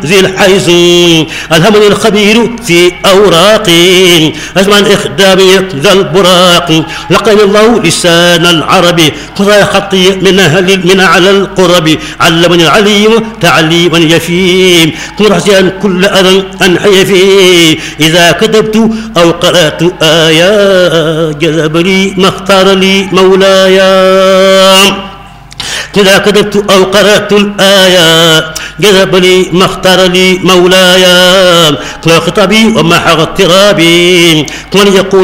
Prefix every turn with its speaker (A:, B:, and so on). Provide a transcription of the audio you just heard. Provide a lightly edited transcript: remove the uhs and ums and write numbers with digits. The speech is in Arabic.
A: ذي الحيز ألهمني الخبير في أوراقي أسمع إخدام ذا البراق لقاني الله لسان العرب قضى خطي من على القرب علمني العليم تعليما يفيم مرحسيا كل أذى أنحي فيه إذا كتبت أو قرأت آيات جذب لي ما اختار لي مولاي إذا كتبت أو قرأت الآيات جذب لي ما اختار لي مولاي خطابي ومحى اضطرابي ومن يقول